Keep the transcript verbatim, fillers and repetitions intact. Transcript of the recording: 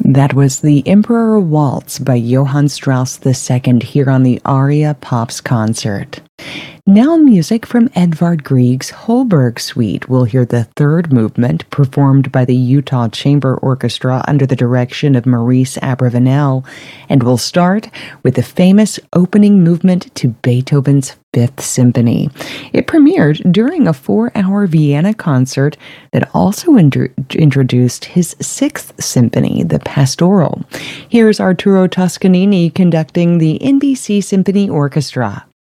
That was the Emperor Waltz by Johann Strauss the Second here on the Aria Pops concert. Now music from Edvard Grieg's Holberg Suite. We'll hear the third movement performed by the Utah Chamber Orchestra under the direction of Maurice Abravanel, and we'll start with the famous opening movement to Beethoven's Fifth Symphony. It premiered during a four-hour Vienna concert that also in- introduced his Sixth Symphony, the Pastoral. Here's Arturo Toscanini conducting the N B C Symphony Orchestra.